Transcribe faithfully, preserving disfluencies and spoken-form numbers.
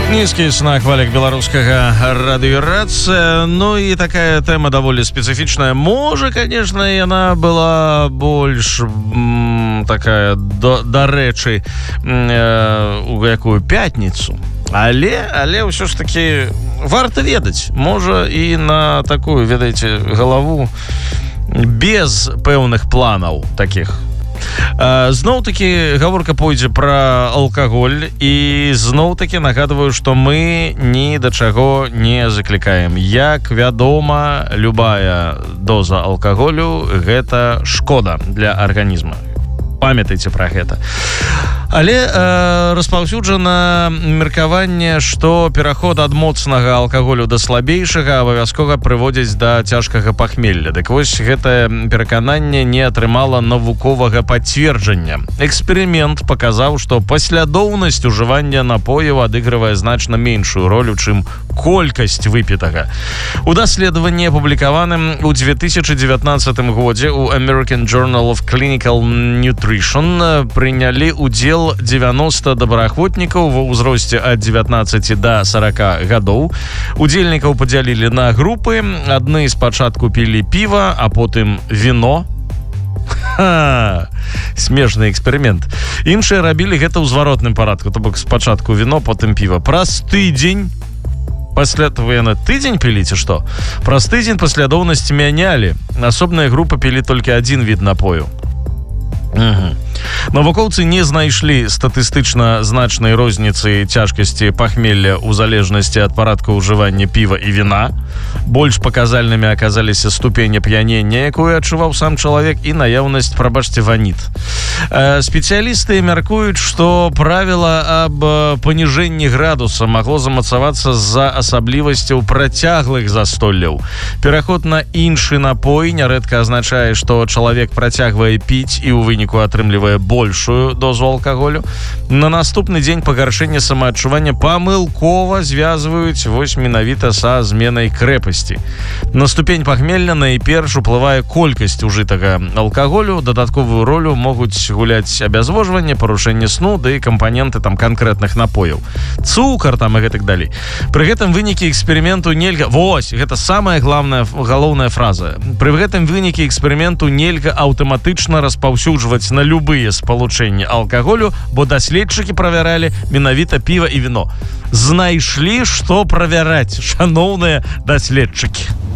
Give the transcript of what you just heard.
Нізкі знак валік беларускага радыёрацыя. Ну і такая тэма даволі спецыфічная. Можа, конечно, яна была больш м, такая до, дарэчы э, у якую пятніцу. Але, але ўсё ж таки варта ведаць. Можа і на такую, ведаеце, галаву без пэўных планаў такіх. Зноў-такі гаворка пойдзе пра алкаголь і зноў-такі нагадваю, што мы ні да чаго не заклікаем. Як вядома, любая доза алкаголю гэта шкода для арганізма. Памятайце пра гэта. Але э, распаўсюджана меркаванне, што пераход ад моцнага алкаголю да слабейшага абавязкова прыводзіць да цяжкага пахмелля. Дык вось гэтае перакананне не атрымала навуковага пацверджання. Эксперымент паказаў, што паслядоўнасць ужывання напояў адыгрывае значна меншую ролю, чым колькасць выпітага. У даследаванні, апублікаваным у две тысячи девятнадцатым годзе у American Journal of Clinical Nutrition, прынялі удзел девяносто добраахвотнікаў ва ўзросце ад дзевятнаццаці да сорока гадоў. Удзельнікаў падзялілі на групы. Адны спачатку пілі піва, а потым віно. Ха! Смешны эксперымент. Іншыя рабілі гэта ў зваротным парадку, то бок спачатку віно, потым піва. Праз тыдзень пасля того яны тыдзень пілі, ці што? Праз тыдзень паслядоўнасць мянялі. Асобныя групы пілі толькі адзін від напою. Угу. Навукоўцы не знайшлі статыстычна значнай розніцы цяжкасці пахмелля ў залежнасці ад парадку ўжывання піва і віна. Больш паказальнымі аказаліся ступень ап'янення, якую адчуваў сам чалавек, і наяўнасць, прабачце, ваніт. Э, спецыялісты мяркуюць, што правіла аб паніжэнні градуса магло замацавацца з-за асаблівасцяў працяглых застолляў. Пераход на іншы напой нярэдка азначае, што чалавек працягвае піць і ў выніку атрымлівае большую дозу алкаголю. На наступны дзень пагаршэнне самаадчування памылкова звязваюць вось менавіта са зменай крэпасці. На ступень пахмелля найперш уплывае колькасць ужытага алкаголю. Дадатковую ролю могуць гуляць абязвожванне, парушэнне сну, ды кампаненты там канкрэтных напояў. Цукар там і гэтак далей. Пры гэтым вынікі эксперыменту нельга... Вось, гэта самая главная, галоўная фраза. Пры гэтым вынікі эксперыменту нельга аўтаматычна распаўсюджваць на любыя спалучэнні алкаголю, бо даследчыкі правяралі менавіта піва і віно. Знайшлі, што правяраць, шаноўныя даследчыкі.